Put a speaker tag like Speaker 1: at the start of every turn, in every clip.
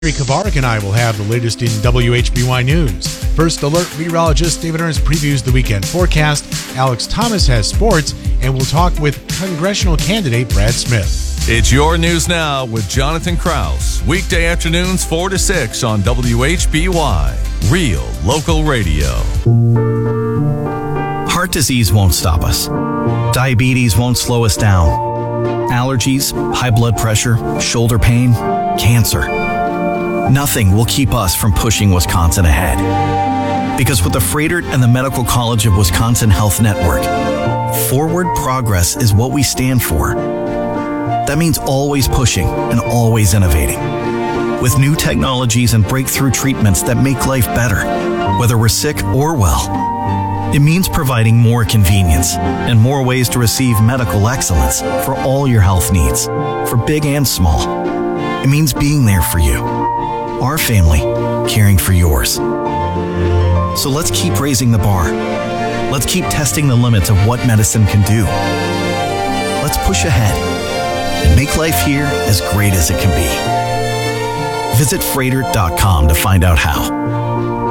Speaker 1: Gary Kavarik and I will have the latest in WHBY news. First Alert meteorologist David Ernst previews the weekend forecast. Alex Thomas has sports, and we'll talk with congressional candidate Brad Smith.
Speaker 2: It's Your News Now with Jonathan Krause. Weekday afternoons 4 to 6 on WHBY. Real local radio.
Speaker 3: Heart disease won't stop us. Diabetes won't slow us down. Allergies, high blood pressure, shoulder pain, cancer. Nothing will keep us from pushing Wisconsin ahead. Because with the Froedtert and the Medical College of Wisconsin Health Network, forward progress is what we stand for. That means always pushing and always innovating. With new technologies and breakthrough treatments that make life better, whether we're sick or well. It means providing more convenience and more ways to receive medical excellence for all your health needs, for big and small. It means being there for you, our family, caring for yours. So let's keep raising the bar. Let's keep testing the limits of what medicine can do. Let's push ahead and make life here as great as it can be. Visit Froedtert.com to find out how.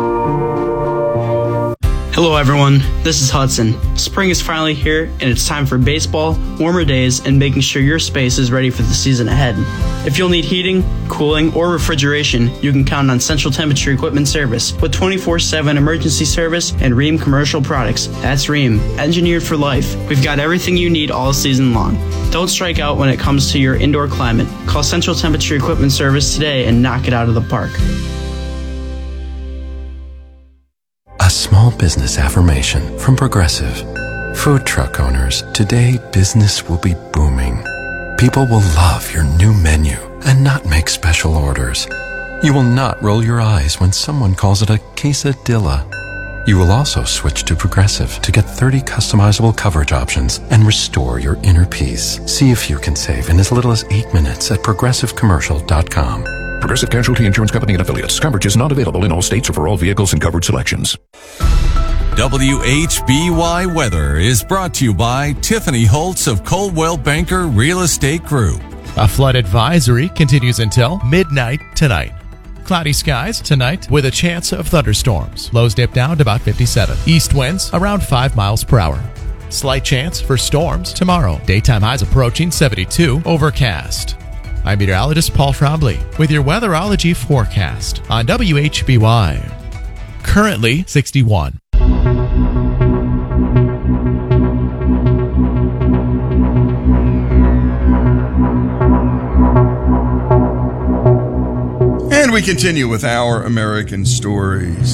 Speaker 4: Hello everyone, this is Hudson. Spring is finally here and it's time for baseball, warmer days, and making sure your space is ready for the season ahead. If you'll need heating, cooling, or refrigeration, you can count on Central Temperature Equipment Service with 24/7 emergency service and Rheem commercial products. That's Rheem, engineered for life. We've got everything you need all season long. Don't strike out when it comes to your indoor climate. Call Central Temperature Equipment Service today and knock it out of the park.
Speaker 5: A small business affirmation from Progressive. Food truck owners, today business will be booming. People will love your new menu and not make special orders. You will not roll your eyes when someone calls it a quesadilla. You will also switch to Progressive to get 30 customizable coverage options and restore your inner peace. See if you can save in as little as 8 minutes at progressivecommercial.com.
Speaker 6: Progressive Casualty Insurance Company and Affiliates. Coverage is not available in all states or for all vehicles and coverage selections.
Speaker 2: WHBY Weather is brought to you by Tiffany Holtz of Coldwell Banker Real Estate Group.
Speaker 7: A flood advisory continues until midnight tonight. Cloudy skies tonight with a chance of thunderstorms. Lows dip down to about 57. East winds around 5 miles per hour. Slight chance for storms tomorrow. Daytime highs approaching 72. Overcast. I'm meteorologist Paul Frombley with your weatherology forecast on WHBY. Currently 61.
Speaker 8: And we continue with our American stories.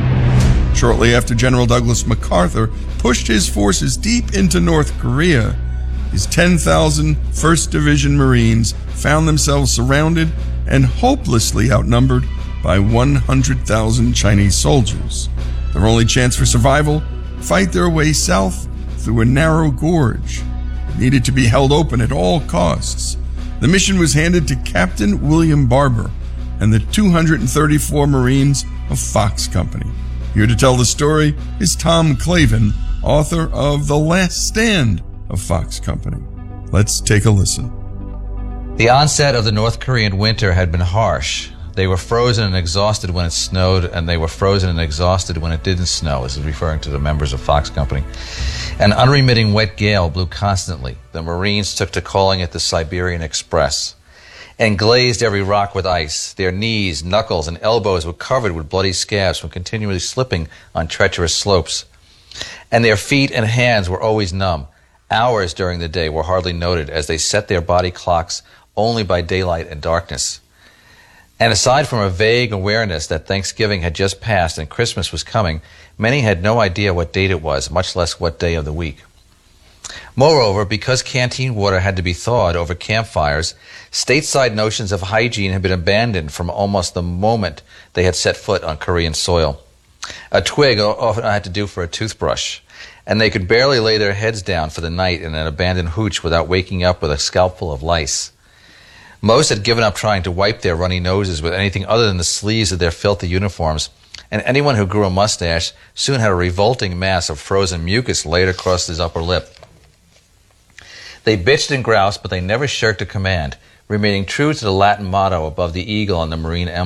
Speaker 8: Shortly after General Douglas MacArthur pushed his forces deep into North Korea, his 10,000 1st Division Marines found themselves surrounded and hopelessly outnumbered by 100,000 Chinese soldiers. Their only chance for survival, fight their way south through a narrow gorge. It needed to be held open at all costs. The mission was handed to Captain William Barber and the 234 Marines of Fox Company. Here to tell the story is Tom Clavin, author of The Last Stand of Fox Company. Let's take a listen.
Speaker 9: The onset of the North Korean winter had been harsh. They were frozen and exhausted when it snowed, and they were frozen and exhausted when it didn't snow. This is referring to the members of Fox Company. An unremitting wet gale blew constantly. The Marines took to calling it the Siberian Express, and glazed every rock with ice. Their knees, knuckles, and elbows were covered with bloody scabs from continually slipping on treacherous slopes. And their feet and hands were always numb. Hours during the day were hardly noted, as they set their body clocks only by daylight and darkness. And aside from a vague awareness that Thanksgiving had just passed and Christmas was coming, many had no idea what date it was, much less what day of the week. Moreover, because canteen water had to be thawed over campfires, stateside notions of hygiene had been abandoned from almost the moment they had set foot on Korean soil. A twig often had to do for a toothbrush, and they could barely lay their heads down for the night in an abandoned hooch without waking up with a scalpful of lice. Most had given up trying to wipe their runny noses with anything other than the sleeves of their filthy uniforms, and anyone who grew a mustache soon had a revolting mass of frozen mucus laid across his upper lip. They bitched and groused, but they never shirked a command. remaining true to the Latin motto above the eagle and the marine emblem.